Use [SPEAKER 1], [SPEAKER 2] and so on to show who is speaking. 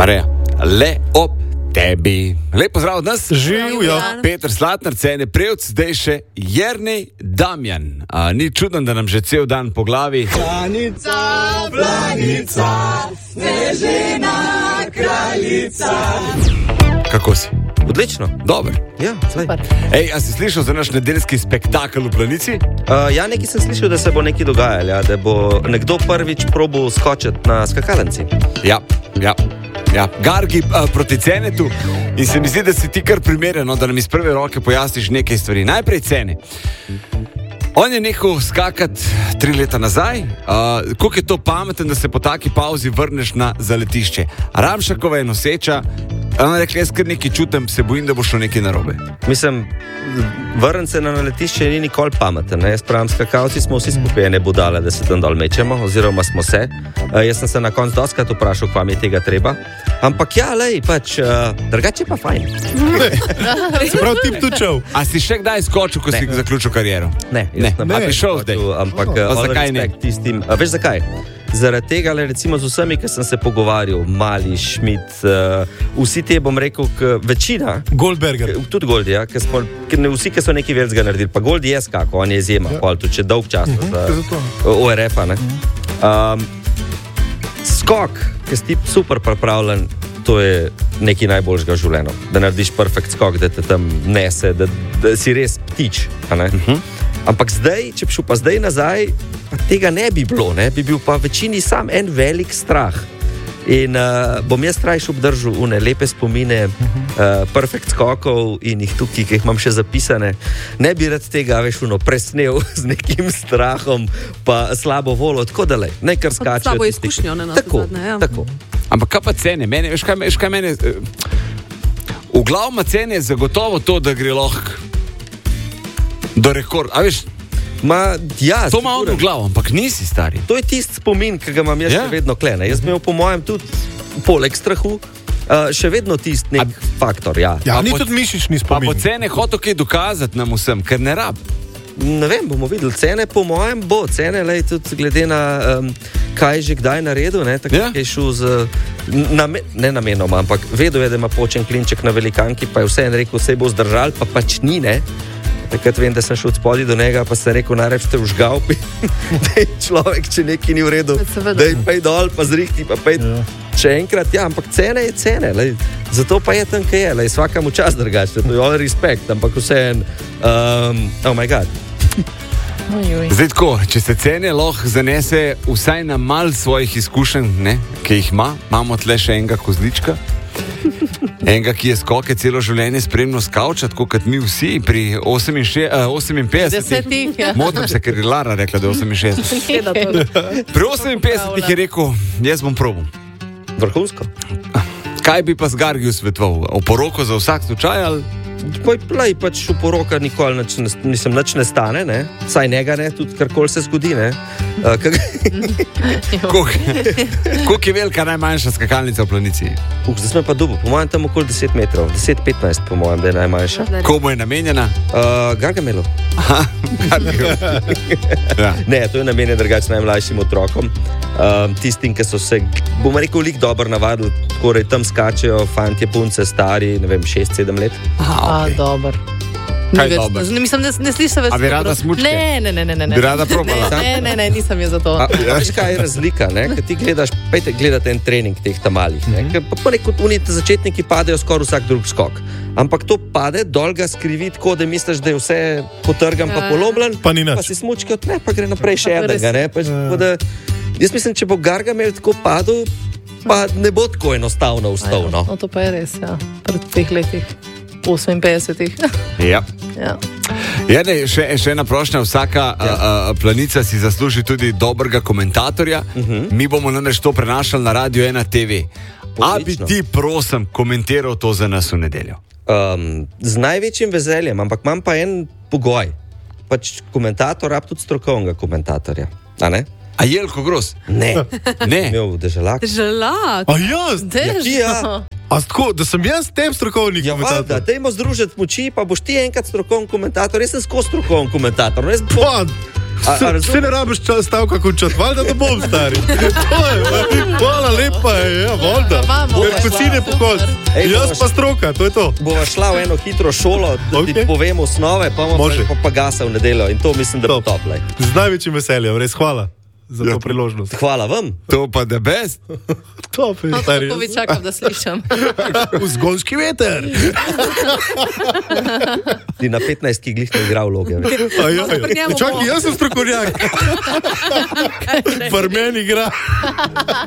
[SPEAKER 1] Mareja, le ob tebi. Lepo zdrav od nas.
[SPEAKER 2] Živijo.
[SPEAKER 1] Peter Slatnar, Cene Prevc, zdaj še Jernej Damjan. Ni čudno, da nam že cel dan po glavi.
[SPEAKER 3] Planica, planica, snežena kraljica.
[SPEAKER 1] Kako si?
[SPEAKER 2] Odlično.
[SPEAKER 1] Dober.
[SPEAKER 2] Ja,
[SPEAKER 1] Ej, a si slišal za naš nedeljski spektakel v Planici?
[SPEAKER 2] ja, nekaj sem slišal, da se bo nekaj dogajalo, ja, da bo nekdo prvič probal skočiti na skakalenci.
[SPEAKER 1] Ja. Gargi proti Cenetu in se mi zdi, da si ti kar primeren, da nam iz prve roke pojasniš nekaj stvari. Najprej Cene. On je nehal skakati 3 leta nazaj. Koliko je to pameten, da se po taki pauzi vrneš na zaletišče? Ramšakova je noseča. Ona rekla, jaz kar nekaj čutim, se bojim, da bo šlo nekaj narobe.
[SPEAKER 2] Mislim, vrniti se na letišče ni nikoli pameten. Jaz pravim, skakalci smo vsi skupaj ene budale, da se tam dol mečemo, oziroma smo se. Jaz sem se na koncu doskrat vprašal, kva mi je tega treba. Ampak ja, lej, pač, drugače pa fajn.
[SPEAKER 4] Se pravi, tip tučev.
[SPEAKER 1] A si še kdaj skočil, ko si zaključil kariero?
[SPEAKER 2] Ne.
[SPEAKER 1] A bi šel zdaj?
[SPEAKER 2] Ampak
[SPEAKER 1] zakaj ne?
[SPEAKER 2] Tistim, veš zakaj? Zaradi tega, recimo z vsemi, ki sem se pogovarjal, Mali, Schmidt, vsi te, bom rekel, večina.
[SPEAKER 4] Goldberger.
[SPEAKER 2] Tudi Goldi, ja, vsi, ki so nekaj velikega naredili. Pa Goldi je skakal, on je izjema, tudi če dolg čas za ORF-a. Skok, ki si super pripravljen, to je nekaj najboljšega v življenju. Da narediš perfekt skok, da te tam nese, da si res ptič. Ampak zdaj, če bi šel pa zdaj nazaj, pa tega ne bi bilo, ne? Bi bil pa večini sam en velik strah. In bom jaz rajš obdržal une lepe spomine perfekt skokov in jih tukaj, ki jih imam še zapisane. Ne bi rad tega, veš, presnel z nekim strahom, pa slabo voljo, tako da lej, ne kar skače.
[SPEAKER 5] Slabo izkušnjo, ne?
[SPEAKER 2] Tako.
[SPEAKER 1] Ampak kaj pa Cene? Veš kaj mene... V glavu Cene je zagotovo to, da gre lahko do rekord. A veš...
[SPEAKER 2] Ja,
[SPEAKER 1] to ima on v glavu, ampak nisi stari.
[SPEAKER 2] To je tisti spomin, ki ga imam jaz še vedno klene. Jaz imel po mojem tudi poleg strahu še vedno tisti nek faktor. Ja,
[SPEAKER 4] ni tudi mišični spomin.
[SPEAKER 1] Pa bo Cene hotel kaj dokazati nam vsem, ker ne rab.
[SPEAKER 2] Ne vem, bomo videli. Cene po mojem bo. Cene, lej, tudi glede na kaj že kdaj naredil, ne, tako je šel ne namenoma, ampak vedel je, da ima počen klinček na velikanki, pa je vse en rekel, vse bo zdržal, pa pač ni, ne. Takrat vem, da sem šel od spodi do njega, pa sem rekel, najrečete v žgalpi, da je človek, če nekaj ni v redu, da je pej dol, pa zrihti, pa pej še enkrat, ja, ampak Cene je Cene, lej. Zato pa je tam, kaj je, lej, svakamu čas drugače, to je all respect, ampak vse en, oh my god.
[SPEAKER 1] Zdaj tako, če se Cene lahko zanese vsaj na mal svojih izkušenj, ne, ki jih imamo tle še enega kozlička, enega, ki je skoke celo življenje spremno skavča, tako kot mi vsi pri 58. Motim se, ker je Lara rekla, da je 68. Pri 58 je rekel, jaz bom probal.
[SPEAKER 2] Vrhunsko.
[SPEAKER 1] Kaj bi pa z Gargiju svetoval? Oporoko za vsak slučaj ali?
[SPEAKER 2] Pač oporoka nikoli nič ne stane, ne? Saj njega ne, tudi karkoli se zgodi, ne?
[SPEAKER 1] Koliko je velika najmanjša skakalnica v Planici?
[SPEAKER 2] Zdaj smo pa dubo, po mojem tam okoli 10 metrov, 10-15 po mojem, da je najmanjša.
[SPEAKER 1] Komu je namenjena?
[SPEAKER 2] Gargamelu.
[SPEAKER 1] Ja.
[SPEAKER 2] Ne, to je namenjen drugače najmlajšim otrokom. Tistim, ki so se, bomo rekel, lik dobro navadili, torej tam skačejo fantje, punce, stari, ne vem, 6-7 let.
[SPEAKER 5] Dober.
[SPEAKER 1] Kaj dober?
[SPEAKER 5] Mislim, ne slišam več.
[SPEAKER 1] A bi rada smučke?
[SPEAKER 5] Ne.
[SPEAKER 1] Bi rada probala?
[SPEAKER 5] Ne, nisem je za to.
[SPEAKER 2] Veš, kaj je razlika, ne? Kad ti gledate en trening teh tamalih, ne? Ker pa neko začetniki padejo skoraj vsak drug skok. Ampak to pade, dol ga skrivi tako, da misliš, da je vse potrgan pa polomljen, pa si smučke odne, pa gre naprej še enega, ne? Jaz mislim, če bo Gargamel tako padel, pa ne bo tako enostavno vstal, no.
[SPEAKER 5] No, to pa je res, ja. Pred teh letih. 58.
[SPEAKER 1] Ja. Še ena prošnja, vsaka planica si zasluži tudi dobrega komentatorja. Mi bomo namreč to prenašali na Radio 1 TV. A bi ti, prosim, komentiral to za nas v nedeljo?
[SPEAKER 2] Z največjim veseljem, ampak imam pa en pogoj. Pač komentator rab tudi strokovnega komentatorja, a ne?
[SPEAKER 1] A Jelko Gros?
[SPEAKER 2] Ne. Imel Deželak.
[SPEAKER 5] Deželak?
[SPEAKER 4] A jaz? A tako, da sem jaz tem strokovni komentator?
[SPEAKER 2] Ja, dajmo združiti moči, pa boš ti enkrat strokovni komentator. Jaz sem skozi strokovni komentator.
[SPEAKER 4] Vse ne rabiš stavka končati, valjda da bom stari. To je, hvala lepa. pa je, voda. Kocine pohod. Jaz pa stroka, to je to.
[SPEAKER 2] Bova šla v eno hitro šolo, da ti povem osnove, pa gasa v nedeljo. In to mislim, da bo top.
[SPEAKER 4] Z največjim veseljem, res hvala za to priložnost.
[SPEAKER 2] Hvala vam.
[SPEAKER 1] To pa the best.
[SPEAKER 4] Top je, stari.
[SPEAKER 5] To bi čakal, da slišam.
[SPEAKER 4] Vzgonski veter.
[SPEAKER 2] Ti na 15 glih ne igra vloge.
[SPEAKER 4] Čakaj, jaz sem strokovnjak. Par meni igra.